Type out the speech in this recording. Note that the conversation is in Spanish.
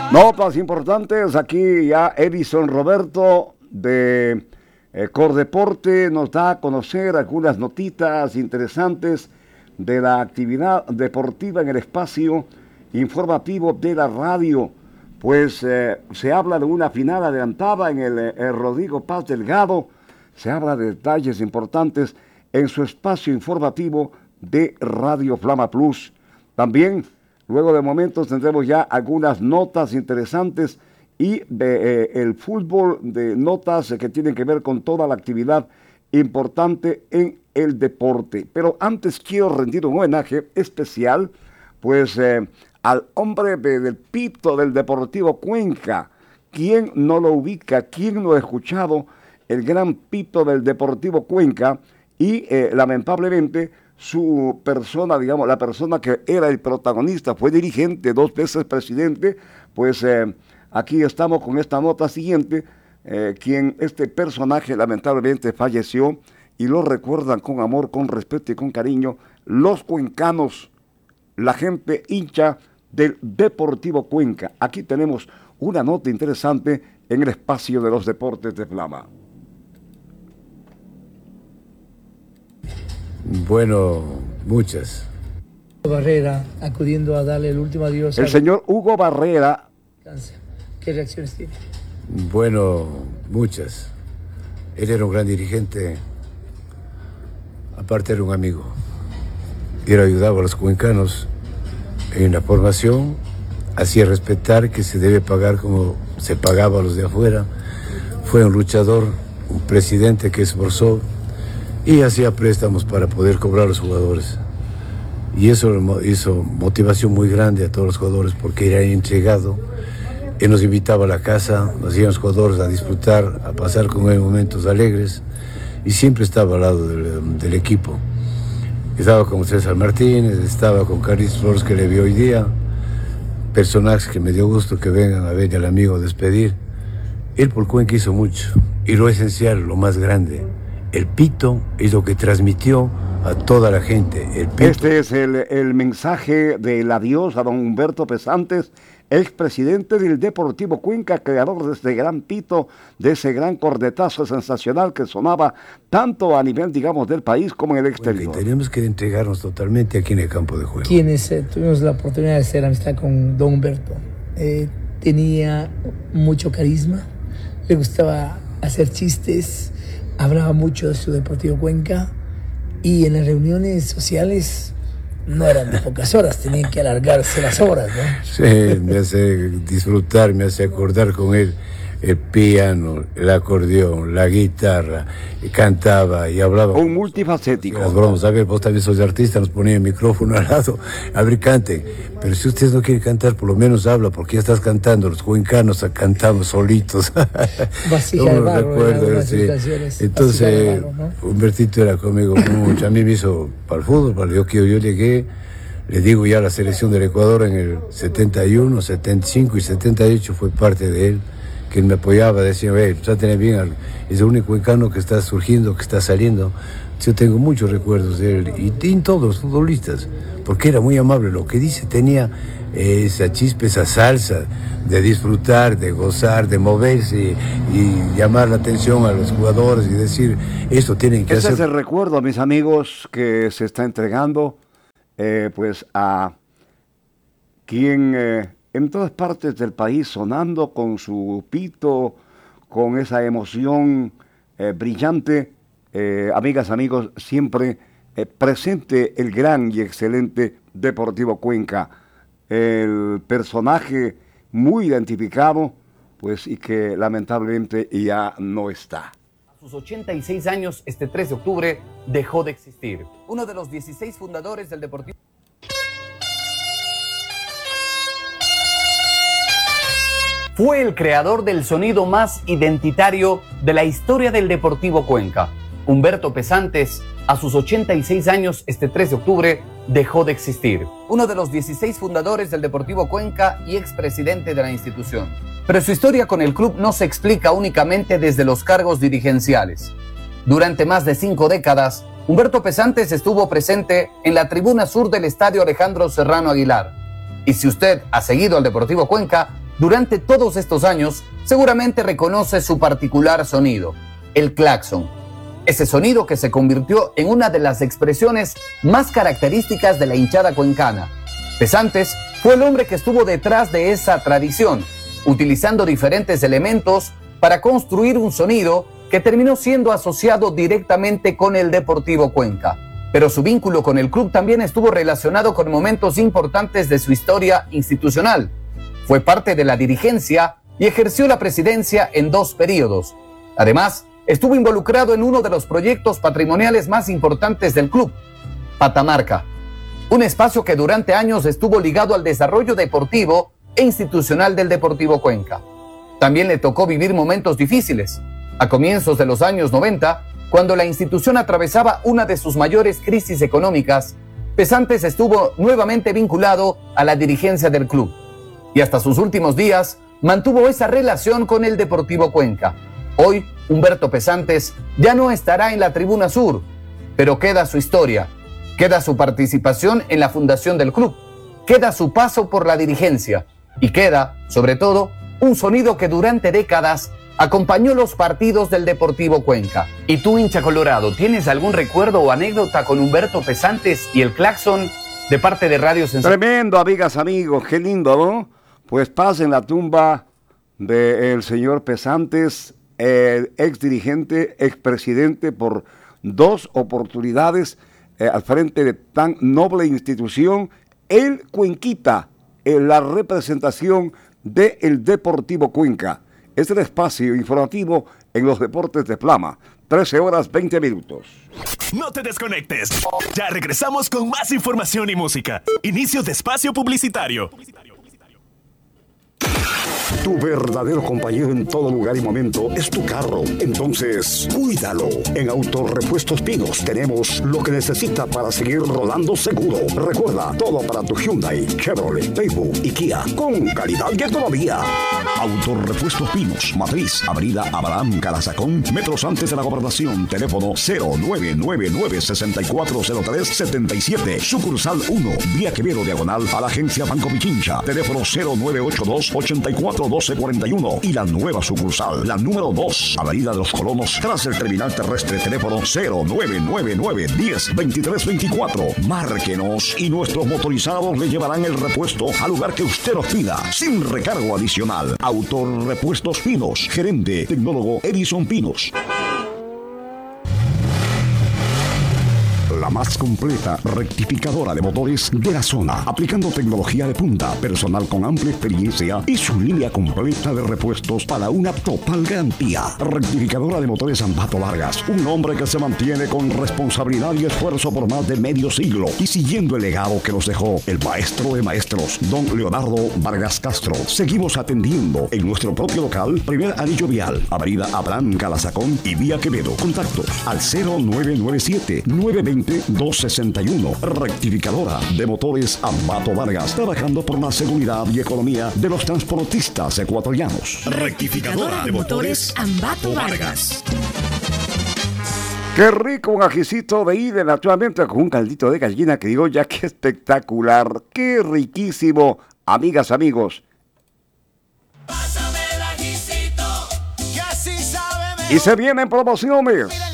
Notas importantes, aquí ya Edison Roberto de Cordeporte nos da a conocer algunas notitas interesantes de la actividad deportiva en el espacio informativo de la radio. Pues se habla de una final adelantada en el Rodrigo Paz Delgado, se habla de detalles importantes en su espacio informativo de Radio Flama Plus. También, luego de momentos, tendremos ya algunas notas interesantes y el fútbol, de notas que tienen que ver con toda la actividad importante en el deporte. Pero antes quiero rendir un homenaje especial, pues al hombre del pito del Deportivo Cuenca. ¿Quién no lo ubica? ¿Quién no ha escuchado el gran pito del Deportivo Cuenca? Y lamentablemente su persona, digamos, la persona que era el protagonista, fue dirigente, 2 veces presidente, pues aquí estamos con esta nota siguiente, este personaje lamentablemente falleció y lo recuerdan con amor, con respeto y con cariño los cuencanos, la gente hincha del Deportivo Cuenca. Aquí tenemos una nota interesante en el espacio de los deportes de Flama. Bueno, muchas. Barrera, acudiendo a darle el último adiós. El señor Hugo Barrera. ¿Qué reacciones tiene? Bueno, muchas. Él era un gran dirigente, aparte era un amigo. Él ayudaba a los cuencanos en la formación, hacía respetar que se debe pagar como se pagaba a los de afuera. Fue un luchador, un presidente que esforzó y hacía préstamos para poder cobrar a los jugadores. Y eso hizo motivación muy grande a todos los jugadores porque era entregado. Él nos invitaba a la casa, nos íbamos jugadores a disfrutar, a pasar con él momentos alegres y siempre estaba al lado del equipo. Estaba con César Martínez, estaba con Carlos Flores, que le vi hoy día, personajes que me dio gusto que vengan a ver al amigo a despedir. Él por Cuenca hizo mucho y lo esencial, lo más grande, el pito es lo que transmitió a toda la gente. El pito. Este es el mensaje del adiós a don Humberto Pesantes, expresidente del Deportivo Cuenca, creador de este gran pito, de ese gran cordetazo sensacional que sonaba tanto a nivel, digamos, del país como en el exterior. Bueno, tenemos que entregarnos totalmente aquí en el campo de juego. Quienes tuvimos la oportunidad de hacer amistad con don Humberto, tenía mucho carisma, le gustaba hacer chistes, hablaba mucho de su Deportivo Cuenca y en las reuniones sociales no eran de pocas horas, tenían que alargarse las horas, ¿no? Sí, me hace disfrutar, me hace acordar con él el piano, el acordeón, la guitarra, y cantaba y hablaba. Un multifacético. Las bromas, a ver, vos también sos artista, nos ponía el micrófono al lado, a ver, canten. Pero si ustedes no quieren cantar, por lo menos habla, porque ya estás cantando, los cuencanos cantamos solitos. Vasija de barro, recuerdo, sí. Entonces, barro, ¿no? Humbertito era conmigo mucho, a mí me hizo para el fútbol, yo llegué, le digo ya a la selección del Ecuador en el 71, 75 y 78 fue parte de él, que él me apoyaba, decía, traten bien, es el único cuencano que está surgiendo, que está saliendo. Yo tengo muchos recuerdos de él, y en todos los futbolistas, porque era muy amable, lo que dice tenía esa chispa, esa salsa de disfrutar, de gozar, de moverse y llamar la atención a los jugadores y decir, esto tienen que hacer. Ese es el recuerdo, mis amigos, que se está entregando pues a quien en todas partes del país sonando con su pito, con esa emoción brillante. Amigas, amigos, siempre presente el gran y excelente Deportivo Cuenca, el personaje muy identificado, pues, y que lamentablemente ya no está. A sus 86 años, este 3 de octubre, dejó de existir. Uno de los 16 fundadores del Deportivo. Fue el creador del sonido más identitario de la historia del Deportivo Cuenca. Humberto Pesantes, a sus 86 años, este 3 de octubre, dejó de existir. Uno de los 16 fundadores del Deportivo Cuenca y expresidente de la institución. Pero su historia con el club no se explica únicamente desde los cargos dirigenciales. Durante más de 5 décadas, Humberto Pesantes estuvo presente en la tribuna sur del Estadio Alejandro Serrano Aguilar. Y si usted ha seguido al Deportivo Cuenca, durante todos estos años, seguramente reconoce su particular sonido, el claxon. Ese sonido que se convirtió en una de las expresiones más características de la hinchada cuencana. Pesantes fue el hombre que estuvo detrás de esa tradición, utilizando diferentes elementos para construir un sonido que terminó siendo asociado directamente con el Deportivo Cuenca. Pero su vínculo con el club también estuvo relacionado con momentos importantes de su historia institucional. Fue parte de la dirigencia y ejerció la presidencia en 2 periodos. Además, estuvo involucrado en uno de los proyectos patrimoniales más importantes del club, Patamarca, un espacio que durante años estuvo ligado al desarrollo deportivo e institucional del Deportivo Cuenca. También le tocó vivir momentos difíciles. A comienzos de los años 90, cuando la institución atravesaba una de sus mayores crisis económicas, Pesantes estuvo nuevamente vinculado a la dirigencia del club. Y hasta sus últimos días mantuvo esa relación con el Deportivo Cuenca. Hoy, Humberto Pesantes ya no estará en la Tribuna Sur, pero queda su historia, queda su participación en la fundación del club, queda su paso por la dirigencia y queda, sobre todo, un sonido que durante décadas acompañó los partidos del Deportivo Cuenca. ¿Y tú, hincha colorado, tienes algún recuerdo o anécdota con Humberto Pesantes y el claxon de parte de Radio Sensación? Tremendo, amigas, amigos, qué lindo, ¿no? Pues paz en la tumba del señor Pesantes, ex dirigente, ex presidente por 2 oportunidades al frente de tan noble institución, el Cuenquita, la representación del Deportivo Cuenca. Es el espacio informativo en los deportes de Flama. 13:20. No te desconectes. Ya regresamos con más información y música. Inicio de espacio publicitario. Tu verdadero compañero en todo lugar y momento es tu carro. Entonces, cuídalo. En Autorepuestos Pinos tenemos lo que necesita para seguir rodando seguro. Recuerda, todo para tu Hyundai, Chevrolet, Daewoo y Kia, con calidad y economía. Autorepuestos Pinos, Matriz, Avenida Abraham Calazacón, metros antes de la Gobernación. Teléfono 0999-640377. Sucursal 1, Vía Quevedo, diagonal a la agencia Banco Pichincha. Teléfono 0982-841241. Y la nueva sucursal, la número 2, Avenida de los Colonos, tras el terminal terrestre. Teléfono 0999-102324. Márquenos y nuestros motorizados le llevarán el repuesto al lugar que usted nos pida, sin recargo adicional. Autorepuestos Pinos, gerente tecnólogo Edison Pinos. La más completa rectificadora de motores de la zona, aplicando tecnología de punta, personal con amplia experiencia y su línea completa de repuestos para una total garantía. Rectificadora de motores Ambato Vargas, un hombre que se mantiene con responsabilidad y esfuerzo por más de medio siglo y siguiendo el legado que nos dejó el maestro de maestros, don Leonardo Vargas Castro. Seguimos atendiendo en nuestro propio local, primer anillo vial, Avenida Abraham Calazacón y Vía Quevedo. Contactos al 0997-920-261. Rectificadora de motores Ambato Vargas, trabajando por la seguridad y economía de los transportistas ecuatorianos. Rectificadora de motores Ambato Vargas. Qué rico un ajicito de ida, naturalmente con un caldito de gallina que digo ya que espectacular, qué riquísimo, amigas, amigos. Y se vienen promociones.